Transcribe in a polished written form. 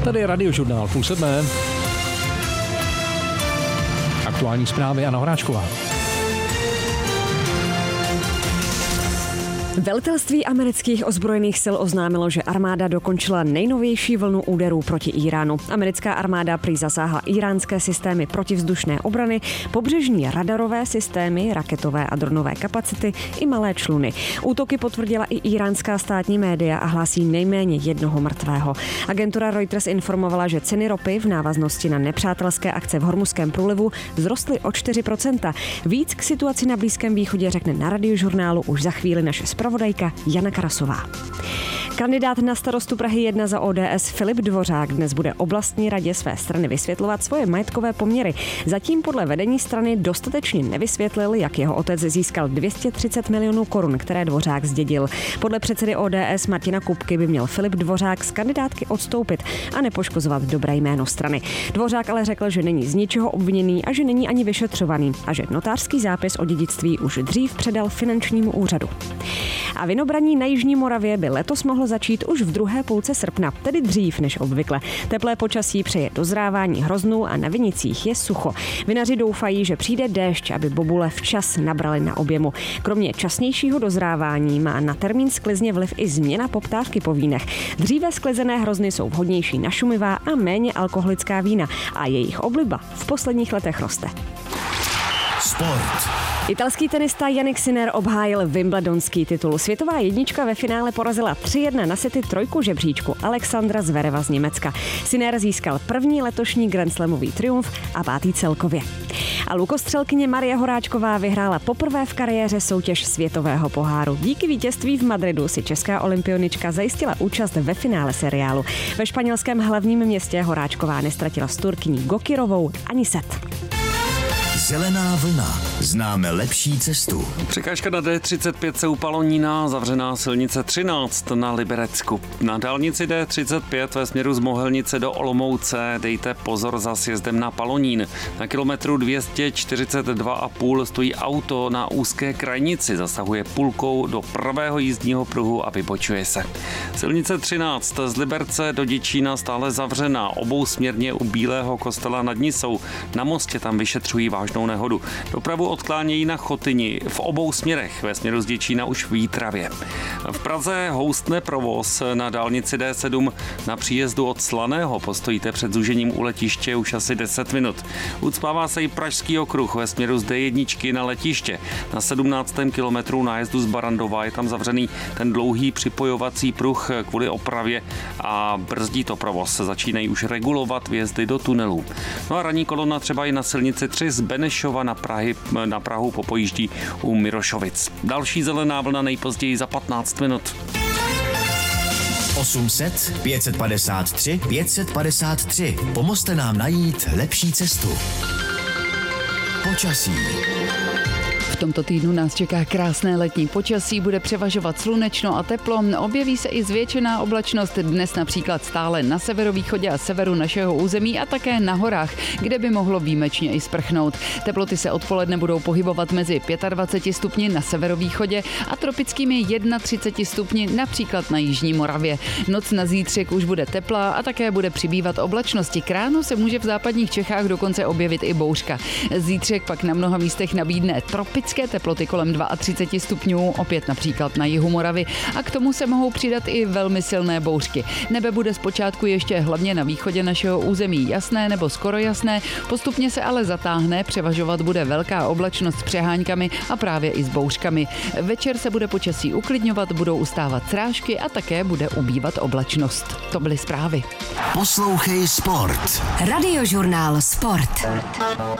Tady je Radiožurnál 6:30. Aktuální zprávy Anna Horáčková. Velitelství amerických ozbrojených sil oznámilo, že armáda dokončila nejnovější vlnu úderů proti Íránu. Americká armáda prý zasáhla íránské systémy protivzdušné obrany, pobřežní radarové systémy, raketové a dronové kapacity i malé čluny. Útoky potvrdila i íránská státní média a hlásí nejméně jednoho mrtvého. Agentura Reuters informovala, že ceny ropy v návaznosti na nepřátelské akce v Hormuzském průlivu vzrostly o 4%. Víc k situaci na Blízkém východě řekne na Radiožurnálu už za chvíli naše zpravodajka Jana Karasová. Kandidát na starostu Prahy 1 za ODS Filip Dvořák dnes bude oblastní radě své strany vysvětlovat svoje majetkové poměry. Zatím podle vedení strany dostatečně nevysvětlil, jak jeho otec získal 230 milionů korun, které Dvořák zdědil. Podle předsedy ODS Martina Kupky by měl Filip Dvořák z kandidátky odstoupit a nepoškozovat dobré jméno strany. Dvořák ale řekl, že není z ničeho obviněný a že není ani vyšetřovaný a že notářský zápis o dědictví už dřív předal finančnímu úřadu. A vinobraní na Jižní Moravě by letos mohlo začít už v druhé půlce srpna, tedy dřív než obvykle. Teplé počasí přeje dozrávání hroznů a na vinicích je sucho. Vinaři doufají, že přijde déšť, aby bobule včas nabraly na objemu. Kromě časnějšího dozrávání má na termín sklizně vliv i změna poptávky po vínech. Dříve sklizené hrozny jsou vhodnější na šumivá a méně alkoholická vína a jejich obliba v posledních letech roste. Sport. Italský tenista Jannik Sinner obhájil wimbledonský titul. Světová jednička ve finále porazila 3-1 na sety trojku žebříčku Alexandra Zvereva z Německa. Sinner získal první letošní grandslamový triumf a 5. celkově. A lukostřelkyně Marie Horáčková vyhrála poprvé v kariéře soutěž světového poháru. Díky vítězství v Madridu si česká olympionička zajistila účast ve finále seriálu. Ve španělském hlavním městě Horáčková nestratila s Turkyní Gokirovou ani set. Zelená vlna. Známe lepší cestu. Překážka na D35 se u Palonína, zavřená silnice 13 na Liberecku. Na dálnici D35 ve směru z Mohelnice do Olomouce dejte pozor za sjezdem na Palonín. Na kilometru 242,5 stojí auto na úzké krajnici, zasahuje půlkou do pravého jízdního pruhu a vybočuje se. Silnice 13 z Liberce do Děčína stále zavřená, obousměrně u Bílého kostela nad Nisou. Na mostě tam vyšetřují vážnou nehodu. Dopravu odklánějí na Chotyni v obou směrech, ve směru z Děčína už v Jítravě. V Praze houstne provoz na dálnici D7 na příjezdu od Slaného. Postojíte před zúžením u letiště už asi 10 minut. Ucpává se i Pražský okruh ve směru z D1 na letiště. Na 17. kilometru nájezdu z Barandova je tam zavřený ten dlouhý připojovací pruh kvůli opravě a brzdí to provoz. Začínají už regulovat vjezdy do tunelů. No a ranní kolona třeba i na silnici 3 z Benešova na Prahu popojíždí u Mirošovic. Další zelená vlna nejpozději za 15 minut. 800 553 553. Pomozte nám najít lepší cestu. Počasí. V tomto týdnu nás čeká krásné letní počasí, bude převažovat slunečno a teplo, objeví se i zvětšená oblačnost, dnes například stále na severovýchodě a severu našeho území a také na horách, kde by mohlo výjimečně i sprchnout. Teploty se odpoledne budou pohybovat mezi 25 stupni na severovýchodě a tropickými 31 stupni například na Jižní Moravě. Noc na zítřek už bude teplá a také bude přibývat oblačnosti. K ránu se může v západních Čechách dokonce objevit i bouřka. Zítřek pak na mnoha místech nabídne tropické teploty kolem 32 stupňů, opět například na jihu Moravy, a k tomu se mohou přidat i velmi silné bouřky. Nebe bude zpočátku ještě hlavně na východě našeho území jasné nebo skoro jasné, postupně se ale zatáhne, převažovat bude velká oblačnost s přeháňkami a právě i s bouřkami. Večer se bude počasí uklidňovat, budou ustávat srážky a také bude ubývat oblačnost. To byly zprávy. Poslouchej Sport. Radiožurnál Sport.